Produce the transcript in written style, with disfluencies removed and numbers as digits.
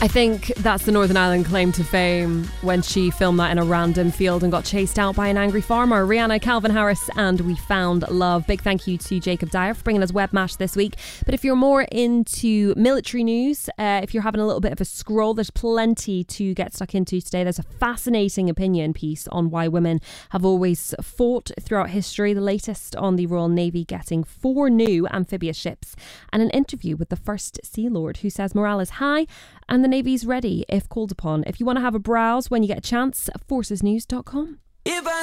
I think that's the Northern Ireland claim to fame, when she filmed that in a random field and got chased out by an angry farmer. Rihanna, Calvin Harris and We Found Love. Big thank you to Jacob Dyer for bringing us WebMash this week. But if you're more into military news, if you're having a little bit of a scroll, there's plenty to get stuck into today. There's a fascinating opinion piece on why women have always fought throughout history, the latest on the Royal Navy getting 4 new amphibious ships, and an interview with the First Sea Lord who says morale is high and the Navy's ready if called upon. If you want to have a browse when you get a chance, forcesnews.com.